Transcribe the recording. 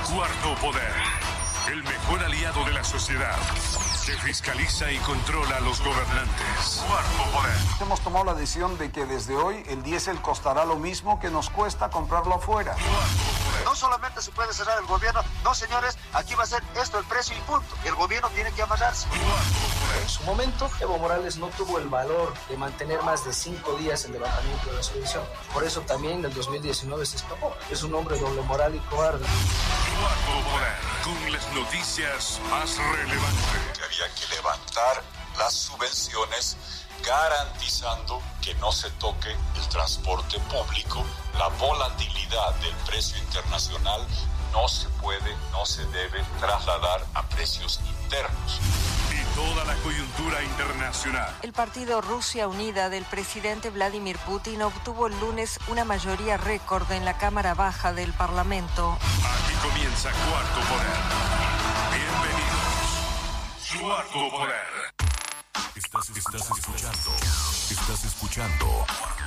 Cuarto Poder, el mejor aliado de la sociedad, que fiscaliza y controla a los gobernantes. Cuarto Poder. Hemos tomado la decisión de que desde hoy el diésel costará lo mismo que nos cuesta comprarlo afuera. No solamente se puede cerrar el gobierno, no señores, aquí va a ser esto el precio y punto. El gobierno tiene que amarrarse. En su momento, Evo Morales no tuvo el valor de mantener más de 5 días el levantamiento de la subvención. Por eso también en el 2019 se escapó. Es un hombre doble moral y cobarde. Cuarto Poder, con las noticias más relevantes. Había que levantar las subvenciones garantizando que no se toque el transporte público. La volatilidad del precio internacional no se puede, no se debe trasladar a precios internos. Y toda la coyuntura internacional. El partido Rusia Unida del presidente Vladimir Putin obtuvo el lunes una mayoría récord en la Cámara Baja del Parlamento. Aquí comienza Cuarto Poder. Bienvenidos. Cuarto Poder. Estás escuchando